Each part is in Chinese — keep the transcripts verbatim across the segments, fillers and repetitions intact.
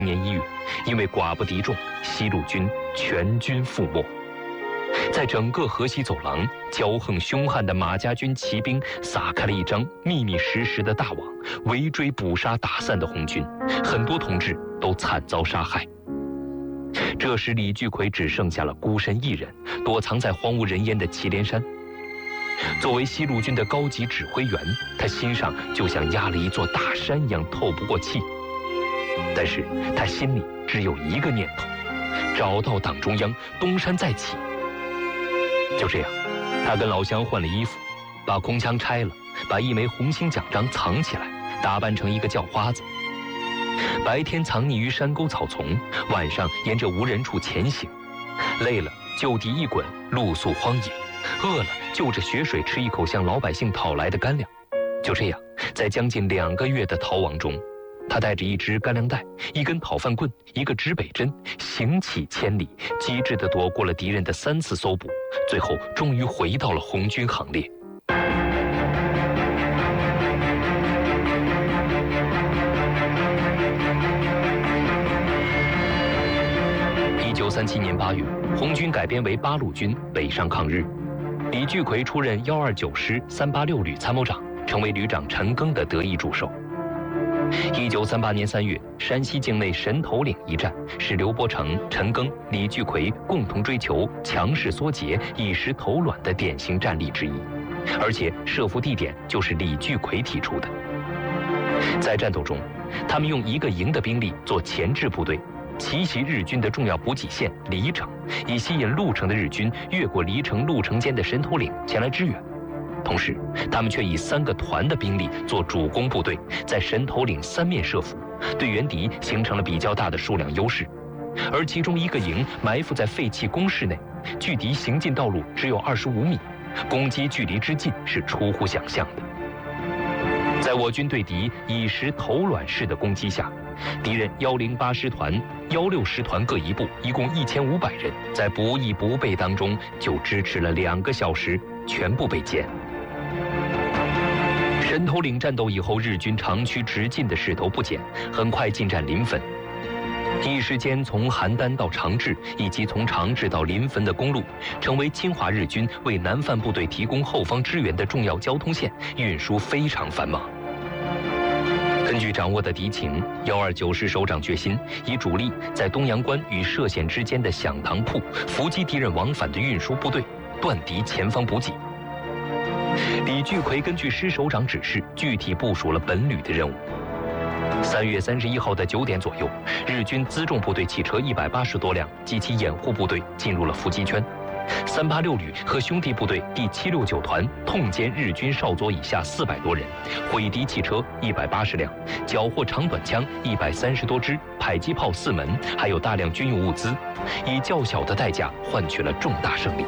年一月，因为寡不敌众，西路军全军覆没。在整个河西走廊，骄横凶悍的马家军骑兵撒开了一张密密实实的大网，围追捕杀打散的红军，很多同志都惨遭杀害。这时李聚奎只剩下了孤身一人，躲藏在荒无人烟的祁连山。作为西路军的高级指挥员，他心上就像压了一座大山一样透不过气。但是他心里只有一个念头：找到党中央，东山再起。就这样，他跟老乡换了衣服，把空枪拆了，把一枚红星奖章藏起来，打扮成一个叫花子。白天藏匿于山沟草丛，晚上沿着无人处前行。累了就地一滚，露宿荒野；饿了就着雪水吃一口向老百姓讨来的干粮。就这样，在将近两个月的逃亡中，他带着一只干粮袋、一根讨饭棍、一个指北针，行乞千里，机智地躲过了敌人的三次搜捕，最后终于回到了红军行列。一九三七年八月，红军改编为八路军，北上抗日。李聚奎出任幺二九师三八六旅参谋长，成为旅长陈赓的得意助手。一九三八年三月，山西境内神头岭一战是刘伯承、陈赓、李聚奎共同追求强势缩节、一时头卵的典型战例之一，而且设伏地点就是李聚奎提出的。在战斗中，他们用一个营的兵力做前置部队，奇袭日军的重要补给线黎城，以吸引路城的日军越过黎城、路城间的神头岭前来支援。同时，他们却以三个团的兵力做主攻部队，在神头岭三面设伏，对原敌形成了比较大的数量优势。而其中一个营埋伏在废弃工事内，距敌行进道路只有二十五米，攻击距离之近是出乎想象的。在我军对敌以时头卵式的攻击下，敌人幺零八师团、幺六师团各一部，一共一千五百人，在不义不备当中就支持了两个小时，全部被歼。神头岭战斗以后，日军长驱直进的势头不减，很快进占临汾。一时间，从邯郸到长治，以及从长治到临汾的公路，成为侵华日军为南犯部队提供后方支援的重要交通线，运输非常繁忙。根据掌握的敌情，幺二九师首长决心以主力在东阳关与歙县之间的响堂铺伏击敌人往返的运输部队，断敌前方补给。李聚奎根据师首长指示，具体部署了本旅的任务。三月三十一号的九点左右，日军辎重部队汽车一百八十多辆及其掩护部队进入了伏击圈。三八六旅和兄弟部队第七六九团痛歼日军少佐以下四百多人，毁敌汽车一百八十辆，缴获长短枪一百三十多支，迫击炮四门，还有大量军用物资，以较小的代价换取了重大胜利。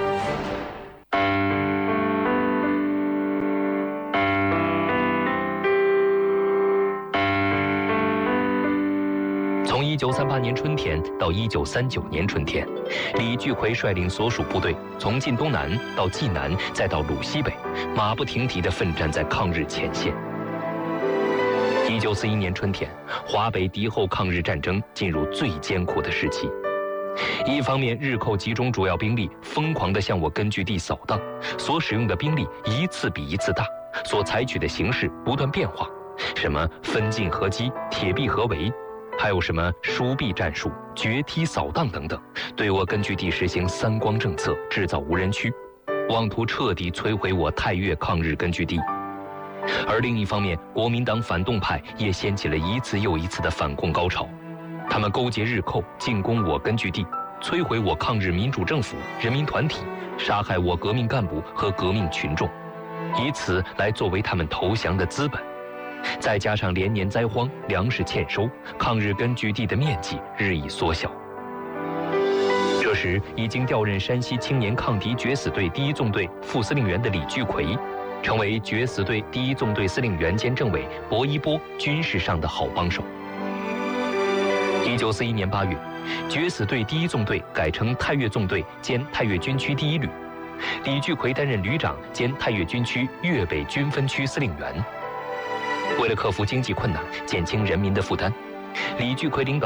从一九三八年春天到一九三九年春天，李聚奎率领所属部队从晋东南到冀南，再到鲁西北，马不停蹄地奋战在抗日前线。一九四一年春天，华北敌后抗日战争进入最艰苦的时期。一方面，日寇集中主要兵力疯狂地向我根据地扫荡，所使用的兵力一次比一次大，所采取的形式不断变化，什么分进合击、铁壁合围，还有什么疏避战术、决梯扫荡等等，对我根据地实行三光政策，制造无人区，妄图彻底摧毁我太岳抗日根据地。而另一方面，国民党反动派也掀起了一次又一次的反共高潮，他们勾结日寇进攻我根据地，摧毁我抗日民主政府、人民团体，杀害我革命干部和革命群众，以此来作为他们投降的资本。再加上连年灾荒，粮食欠收，抗日根据地的面积日益缩小。这时，已经调任山西青年抗敌决死队第一纵队副司令员的李聚奎，成为决死队第一纵队司令员兼政委薄一波军事上的好帮手。一九四一年八月，决死队第一纵队改成太岳纵队兼太岳军区第一旅，李聚奎担任旅长兼太岳军区粤北军分区司令员。为了克服经济困难，减轻人民的负担， 李聚奎领导